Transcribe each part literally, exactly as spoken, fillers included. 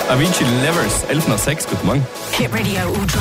Avicii Levers, elf nach sechs, guten Morgen. Hit Radio U-Drive.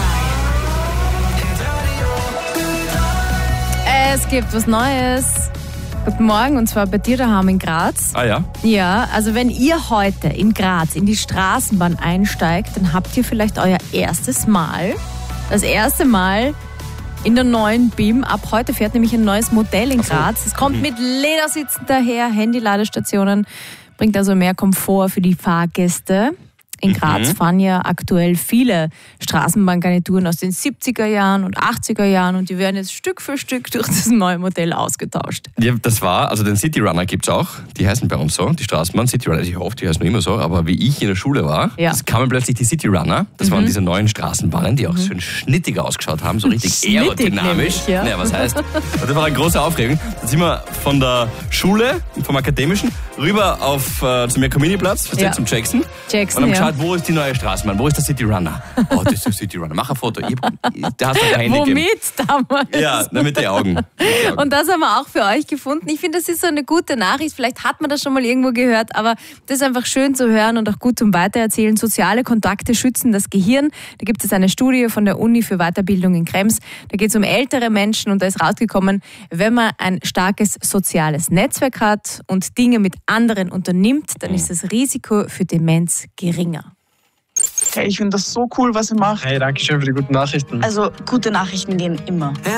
Es gibt was Neues. Guten Morgen, und zwar bei dir daheim in Graz. Ah ja? Ja, also wenn ihr heute in Graz in die Straßenbahn einsteigt, dann habt ihr vielleicht euer erstes Mal. Das erste Mal in der neuen B I M. Ab heute fährt nämlich ein neues Modell in Graz. Es kommt mit Ledersitzen daher, Handy-Ladestationen, bringt also mehr Komfort für die Fahrgäste. In Graz mhm. fahren ja aktuell viele Straßenbahngarnituren aus den siebziger Jahren und achtziger Jahren und die werden jetzt Stück für Stück durch das neue Modell ausgetauscht. Ja, das war, also den City Runner gibt es auch, die heißen bei uns so, die Straßenbahn, City Runner, ich hoffe, die heißen immer so, aber wie ich in der Schule war, ja. das kamen plötzlich die City Runner, das mhm. waren diese neuen Straßenbahnen, die auch mhm. schön schnittig ausgeschaut haben, so richtig aerodynamisch. Nämlich, ja. Naja, was heißt? Und das war eine große Aufregung. Dann sind wir von der Schule, vom Akademischen, rüber auf äh, zum Mercamini-Platz, ja. zum Jackson. Jackson, und haben ja. geschaut, wo ist die neue Straßenbahn, wo ist der City Runner? Oh, das ist der City Runner, mach ein Foto. Ich, da hast du dein Handy Womit gegeben. damals? Ja, mit den Augen. Mit den Augen. Und das haben wir auch für euch gefunden. Ich finde, das ist so eine gute Nachricht. Vielleicht hat man das schon mal irgendwo gehört, aber das ist einfach schön zu hören und auch gut zum Weitererzählen. Soziale Kontakte schützen das Gehirn. Da gibt es eine Studie von der Uni für Weiterbildung in Krems. Da geht es um ältere Menschen und da ist rausgekommen, wenn man ein starkes soziales Netzwerk hat und Dinge mit anderen unternimmt, dann ist das Risiko für Demenz geringer. Hey, ich finde das so cool, was ihr macht. Hey, danke schön für die guten Nachrichten. Also, gute Nachrichten gehen immer.